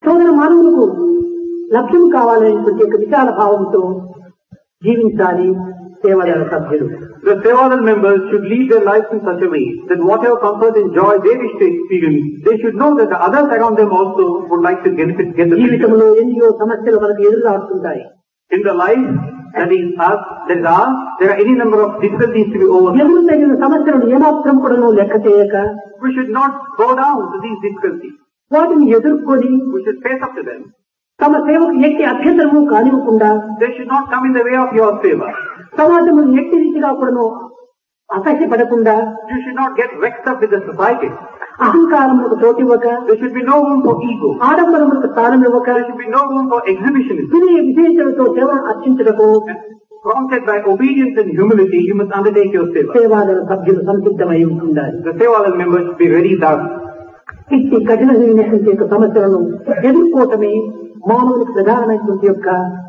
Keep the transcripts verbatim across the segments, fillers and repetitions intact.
సోదర మానవులకు లక్ష్యం కావాలనేటువంటి ఒక విశాల భావంతో జీవించాలి సేవాదళ సభ్యులు. The Sevadal members should lead their lives in such a way that whatever comfort and joy they wish to experience, they should know that the others around them also would like to get it, get the జీవితంలో ఎన్నో సమస్యలు మనకు ఎదురురాడుతుంటాయి. In the life that is us, that is ours, there are any number of difficulties to be overcome. ఎదురు తగిన సమస్యలను ఏమాత్రం కూడా లెక్క చేయక We should not go down to these difficulties. వాటిని ఎదుర్కొని We should face up to them. తమ సేవకు ఎట్టి అభ్యంతరము కానివ్వకుండా They should not come in the way of your favor. సమాజము ఎట్టి రీతిగా కూడా అసహ్యపడకుండా You should not get vexed up with the society. అహంకారములకు చోటివ్వక There should be no room for ego. ఆడంబరములకు స్థానం ఇవ్వక There should be no room for exhibitionism. వినయ విధేయతలతో సేవ అర్చించటకు Prompted by obedience and humility, you must undertake your seva. సేవాదళ సభ్యులు సంసిద్ధమై ఉండాలి. The Sevadal members should be ready thus. ఇట్టి కఠినమైనటువంటి యొక్క సమస్యలను ఎదుర్కోవటమే మానవునికి ప్రధానమైనటువంటి యొక్క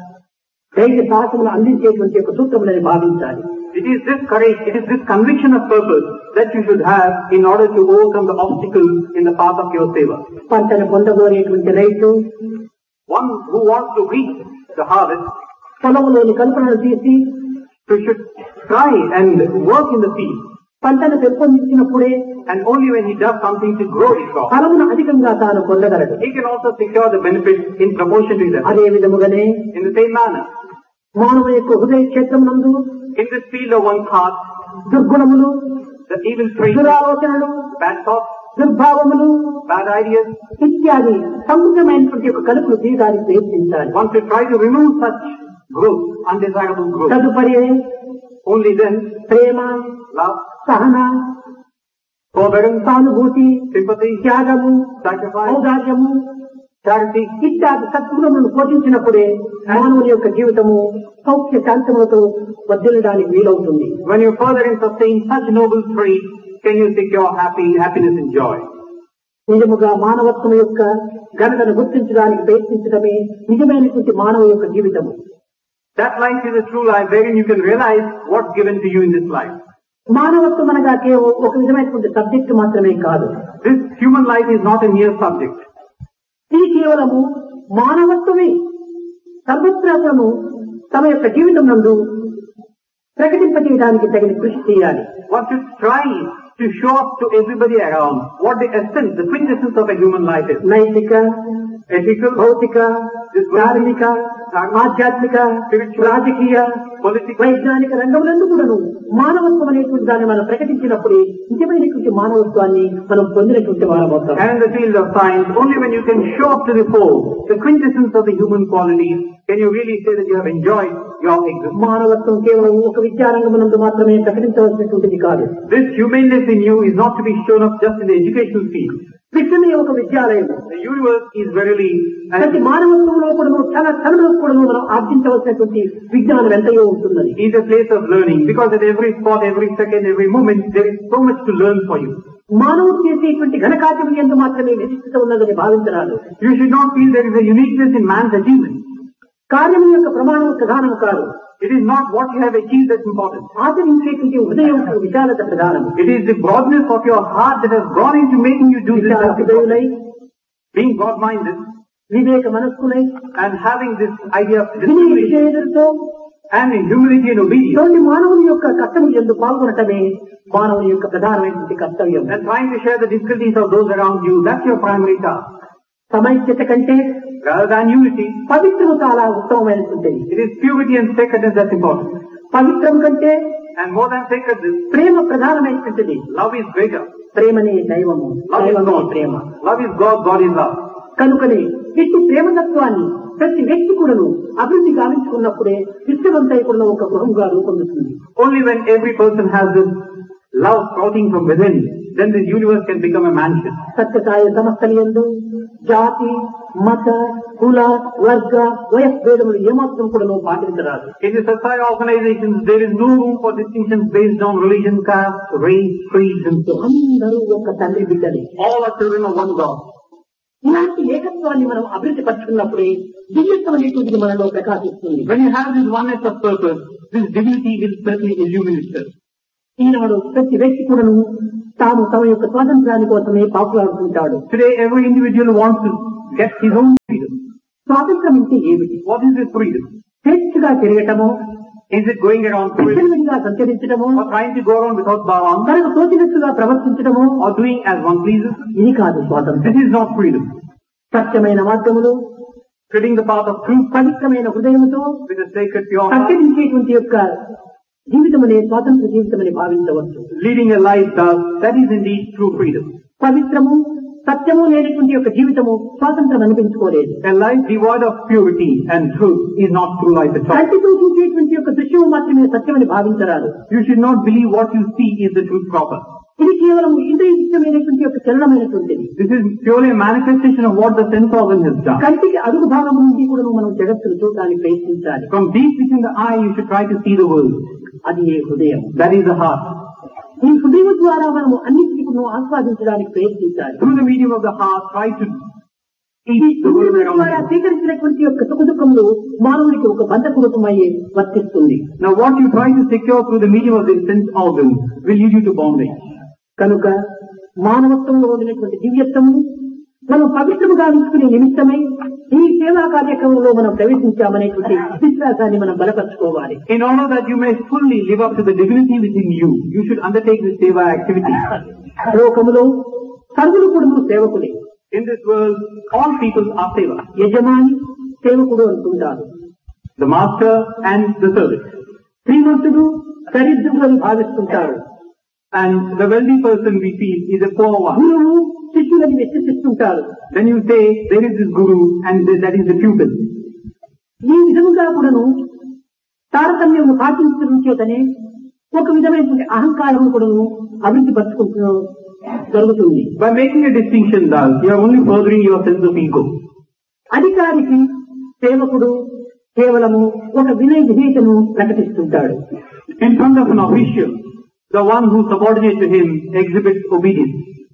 ధైర్య సాహసములు అందించేటువంటి యొక్క సూత్రములని భావించాలి. It is this courage, it is this conviction of purpose that you should have in order to overcome the obstacles in the path of your seva. పంటను పొందగోరేటువంటి రైతు One who wants to reach the harvest, పొలంలోని కల్పనలు తీసి who should try and work in the field, పంటను పెంపొందించినప్పుడే and only when he does something to grow his crop, ఫలమును అధికంగా తాను పొందగలడు. he can also secure the benefits in proportion to that. అదే విధముగానే In the same manner, మానవ యొక్క హృదయ క్షేత్రం నందు in this field of one's heart, దుర్గుణములు, the evil traits, దురాలోచనలు, bad thoughts, దుర్భావములు bad ideas, ఇత్యాది సముద్రమైనటువంటి యొక్క కలుపులు తీయడానికి ప్రయత్నించాలి. one should try to remove such growth, undesirable growth. తదుపరి Only then, ప్రేమ, love, సహన, forbearance, సానుభూతి, sympathy, త్యాగము, sacrifice, ఔదార్యము charity, ఇత్యాది సద్గుణములను పోషించినప్పుడే మానవుని యొక్క జీవితము సౌఖ్య శాంతములతో వర్ధిల్లడానికి వీలవుతుంది. when you further and sustain such noble traits, can you secure happy, happiness and joy. నిజముగా మానవత్వం యొక్క ఘనతను గుర్తించడానికి ప్రయత్నించడమే నిజమైనటువంటి మానవ యొక్క జీవితము. That life is a true life wherein you can realize what's given to you in this life. మానవత్వం అనగా కేవలం ఒక విధమైనటువంటి సబ్జెక్ట్ మాత్రమే కాదు. This human life is not a mere subject. ఇది కేవలము మానవత్వమే సర్వత్రాలను తమ యొక్క జీవితం నందు ప్రకటింపజేయడానికి తగిన కృషి చేయాలి. One should strive to show up to everybody around what the essence, the quintessence of a human life is. నైతిక, Ethical, భౌతిక, ధార్మిక, ఆధ్యాత్మిక, రాజకీయ, political, వైజ్ఞానిక రంగములందు కూడాను మానవత్వం అనేటువంటి దాన్ని మనం ప్రకటించినప్పుడే నిజమైనటువంటి మానవత్వాన్ని మనం పొందినటువంటి వారం అవుతాం. and in the field of science, only when you can show up to the full the quintessence of the human qualities, can you really say that you have enjoyed your existence. మానవత్వం కేవలం ఒక విద్యారంగమునందు మాత్రమే ప్రకటించవలసినటువంటిది కాదు. This humaneness in you is not to be shown up just in the educational field. విశ్వమే ఒక విద్యాలయం. The universe is verily, ప్రతి మానవత్వంలో కూడా చాలా తనలో కూడా మనం ఆర్జించవలసినటువంటి విజ్ఞానం ఎంతయో ఉంటున్నది. is a place of learning, because at every spot, every second, every moment, there is so much to learn for you. మానవుడు చేసేటువంటి ఘనకార్యం ఎందు మాత్రమే విశిష్టత ఉన్నదని భావించరాదు. You should not feel there is a uniqueness in man's achievement. కార్యం యొక్క ప్రమాణం ప్రధానం కాదు. It is not what you have achieved that's important. ఆచరించేటువంటి హృదయం యొక్క విశాలత ప్రధానం. It is the broadness of your heart that has gone into making you do this. Vishala హృదయులై, Being God-minded Viveka మనస్కులై, and having this idea of వినయ discipline విధేయతలతో and in humility and obedience, తోటి మానవుని యొక్క కష్టము ఎందు పాల్గొనటమే మానవుని యొక్క ప్రధానమైనటువంటి కర్తవ్యం. and trying to share the difficulties of those around you, that's your primary task. సమైక్యత కంటే Rather than unity, పవిత్రము చాలా ఉత్తమమైనటువంటిది. it is purity and sacredness that's important. పవిత్రం కంటే And more than sacredness, ప్రేమ ప్రధానమైనటువంటిది. love is greater. ప్రేమనే దైవము, Love is దైవమే God. Prema. Love is God, God is love. కనుకనే ఇట్టి ప్రేమతత్వాన్ని ప్రతి వ్యక్తి కూడాను అభివృద్ధి గావించుకున్నప్పుడే విశ్వమంతా కూడా ఒక గృహంగా రూపొందుతుంది. Only when every person has this love sprouting from within, then this universe can become a mansion. Sathya Sai సంస్థల యందు జాతి, మత, కుల, వర్గ, వయస్భేదములు ఏమాత్రం కూడా పాటించరాదు. In the Satsaya organizations, there is no room for distinctions based on religion, caste, race, creed, and so on. అందరూ ఒక తండ్రి బిడ్డలే. All are children of one God. ఇలాంటి ఏకత్వాన్ని మనం అభివృద్ధి పరుచుకున్నప్పుడే దివ్యత్వం అనేటువంటిది మనలో ప్రకాశిస్తుంది. When you have this oneness of purpose, this divinity will certainly illumine itself. ఈనాడు ప్రతి వ్యక్తి కూడాను తాము తమ యొక్క స్వాతంత్రాన్ని కోసమే పాకులాడుతుంటాడు. Today, every individual wants to get his own స్వాతంత్రం అంటే ఏమిటి? What is this freedom? స్వేచ్ఛగా తిరగటము, Is it going around freely విచ్చలవిడిగా సంచరించడము, or trying to go around without bounds తనకు తోచినట్టుగా ప్రవర్తించడము, or doing as one pleases? ఇది కాదు స్వాతంత్రం. This is not freedom. సత్యమైన మార్గములు, Treading the path of truth పవిత్రమైన హృదయముతో with a sacred pure heart, ప్రకటించేటువంటి యొక్క జీవితమనే స్వాతంత్ర జీవితమని భావించవచ్చు. leading a life thus, that is indeed true freedom. పవిత్రము సత్యము లేనటువంటి యొక్క జీవితము స్వాతంత్రం అనిపించుకోలేదు. A life devoid of purity and truth is not true life at all. కంటితో చూసేటువంటి యొక్క దృశ్యము మాత్రమే సత్యమని భావించరాదు. You should not believe what you see is the truth proper. ఇది కేవలం ఇంద్రియ విషయమైనటువంటి యొక్క చలనమైనటువంటిది. This is purely a manifestation of what the sense organ has done. కంటికి అడుగు భాగం నుండి కూడా మనం జగత్తును చూడడానికి ప్రయత్నించాలి. From deep within the eye, you should try to see the world. అది ఏ హృదయం. That is the heart. ఈ హృదయం ద్వారా మనము అన్నింటినీ కూడా ఆస్వాదించడానికి ప్రయత్నించాలి. Through the medium of the heart, try to ఈ eat the world హృదయం ద్వారా around you. స్వీకరించినటువంటి యొక్క సుఖ దుఃఖములు మానవుడికి ఒక బంధపూర్వకమయ్యే వర్తిస్తుంది. Now what you try to secure through the medium of the sense organ will lead you to bondage. కనుక మానవత్వంలో ఉండినటువంటి దివ్యత్వము మనం పవిత్రము గావించుకునే నిమిత్తమై ఈ సేవా కార్యక్రమంలో మనం ప్రవేశించామనేటువంటి విశ్వాసాన్ని మనం బలపరచుకోవాలి. In order that you may fully live up to the divinity within you, you should undertake this seva activity. లోకములో సర్వులు కూడా సేవకులే. In this world, all people are seva. యజమాని సేవకుడు అనుకుంటారు. The master and the servant. శ్రీమంతుడు దరిద్రుడు అని భావిస్తుంటారు. And the wealthy person we feel is a poor one. గురువు శిష్యులని విశ్వసిస్తుంటారు. Then you say there is this guru and that is the pupil. ఈ విధముగా కూడాను తారతమ్యము పాటించడం చేతనే ఒక విధమైనటువంటి అహంకారం కూడాను అభివృద్ధి పరచుకుంటూ జరుగుతుంది. By making a distinction thus, you are only furthering your sense of ego. అధికారికి సేవకుడు కేవలము ఒక వినయ విధేయతను ప్రకటిస్తుంటాడు. In front of an official, the one who is subordinate to him exhibits obedience.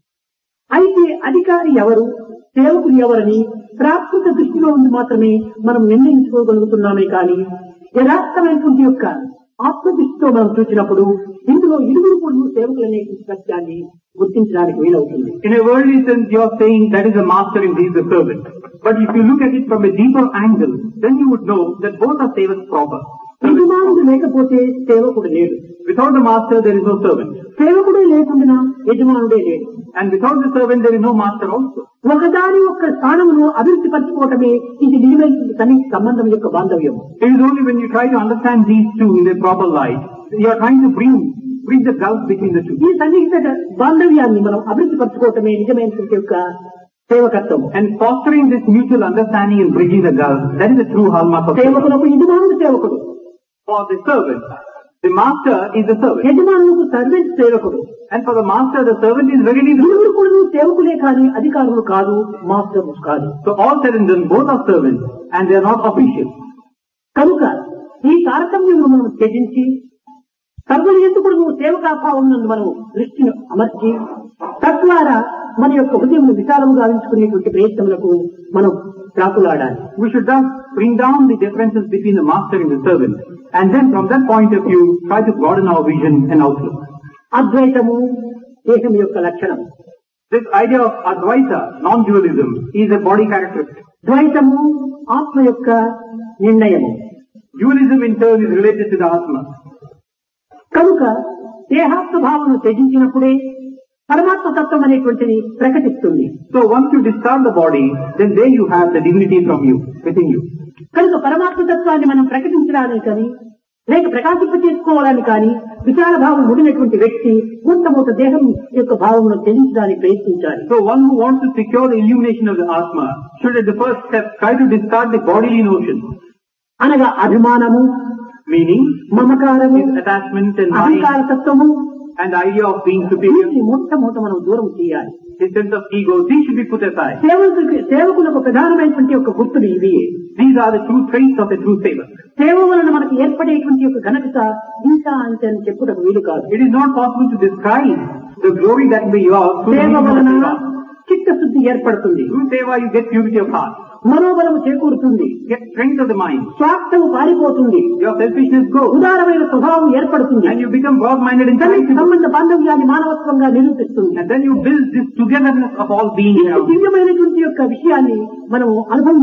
అయితే అధికారి ఎవరు, సేవకుడు ఎవరని ప్రాకృత దృష్టిలో ఉండి మాత్రమే మనం నిర్ణయించుకోగలుగుతున్నామే కానీ యథార్థమైనటువంటి యొక్క ఆత్మదృష్టితో మనం చూసినప్పుడు ఇందులో ఇరువురు కూడా సేవకులనే సత్యాన్ని గుర్తించడానికి వీలవుతుంది. In a worldly sense, you are saying that is a master and he is a servant. But if you look at it from a deeper angle, then you would know that both are servants proper. యజమానుడు లేకపోతే సేవకుడు లేడు. Without the master, there is no servant. సేవకుడే లేకుండా యజమానుడే లేడు. And without the servant, there is no master also. ఒకదాని యొక్క స్థానమును అభివృద్ధి పరచుకోవటమే ఇది నిజమైన సన్నిహిత సంబంధం యొక్క బాంధవ్యం. It is only when you try to understand these two in their proper light, you are trying to bring bring the gulf between the two. ఈ సన్నిహిత బాంధవ్యాన్ని మనం అభివృద్ధి పరచుకోవటమే నిజమైనటువంటి యొక్క సేవకత్వం. And fostering this mutual understanding and bridging the gulf, that is the true hallmark of servant. సేవకులకు యజమానుడు సేవకుడు. For the servant, the master is the servant. యజమానులకు సర్వెంట్ సేవకుడు. And for the master, the servant is really the ఇరువురు కూడా సేవకులే కానీ అధికారులు కాదు, మాస్టర్ కాదు. So all said and done, both are servants and they are not officials. కనుక ఈ తారతమ్యం మనం త్యజించి సర్వులు ఎందుకు సేవకాభావం నందు మనం దృష్టిని అమర్చి తద్వారా మన యొక్క హృదయం విశాలముగా గావించుకునేటువంటి ప్రయత్నములకు మనం ప్రాకులాడాలి. We should thus bring down the differences between the master and the servant, and then from that point of view, try to broaden our vision and outlook. అద్వైతము దేహం యొక్క లక్షణం. This idea of Advaita, non-dualism, is a body characteristic. ద్వైతము ఆత్మ యొక్క నిర్ణయము. Dualism in turn is related to the Atma. కనుక దేహాత్మ భావనను త్యజించినప్పుడే పరమాత్మ తత్వం అనేటువంటిది ప్రకటిస్తుంది. So once you discard the body, then there you have the divinity from you, within you. కనుక పరమాత్మ తత్వాన్ని మనం ప్రకటించడానికి కానీ లేక ప్రకాశింప చేసుకోవడానికి కానీ విచార భావం ఉండినటువంటి వ్యక్తి మొట్టమొదట దేహం యొక్క భావమును త్యజించడానికి ప్రయత్నించాలి. So one who wants to secure the illumination of the Atma should at the first step try to discard the bodily notion. అనగా అభిమానము, Meaning, మమకారము, attachment and అహంకార mind తత్వము, and the idea of being superior, వీటిని మొట్టమొదట మనం దూరం చేయాలి. the sense of ego, these should be put aside. సేవకులకు సేవకులకు ప్రధానమైనటువంటి యొక్క గుర్తులు ఇవి. These are the true traits of a true saver. సేవ వలన మనకు ఏర్పడేటువంటి యొక్క ఘనత ఇంత అంతే అని చెప్పుటకు వీలు కాదు. It is not possible to describe the glory that may be yours through the సేవ medium of వలన seva. చిత్తశుద్ధి ఏర్పడుతుంది. Through seva you get purity of heart, మనోబలము చేకూరుతుంది. get strength of the mind, స్వార్థము పారిపోతుంది. your selfishness goes, ఉదారమైన స్వభావం ఏర్పడుతుంది. and you become God-minded and సన్నిహిత sensitive. సంబంధ బాంధవ్యాన్ని మానవత్వంగా నిరూపిస్తుంది. And then you build this togetherness of all beings ఈ around you. దివ్యమైనటువంటి యొక్క విషయాన్ని మనం అనుభవం